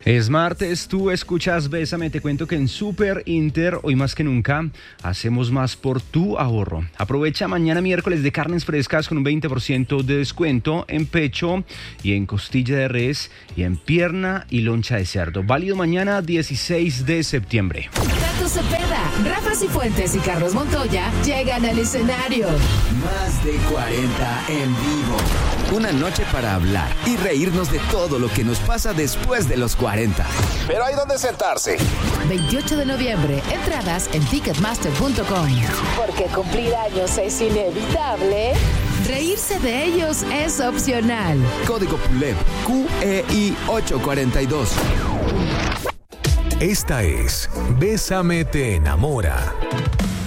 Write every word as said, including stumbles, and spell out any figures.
Es martes, tú escuchas Bésame, te cuento que en Super Inter, hoy más que nunca, hacemos más por tu ahorro. Aprovecha mañana miércoles de carnes frescas con un veinte por ciento de descuento en pecho y en costilla de res y en pierna y loncha de cerdo. Válido mañana dieciséis de septiembre. Tato Cepeda, Rafa Cifuentes y Carlos Montoya llegan al escenario. Más de cuarenta en vivo. Una noche para hablar y reírnos de todo lo que nos pasa después de los cuarenta. Pero hay donde sentarse. veintiocho de noviembre, entradas en ticketmaster punto com. Porque cumplir años es inevitable, reírse de ellos es opcional. Código Pulev Q E I ocho cuarenta y dos. Esta es Bésame te enamora.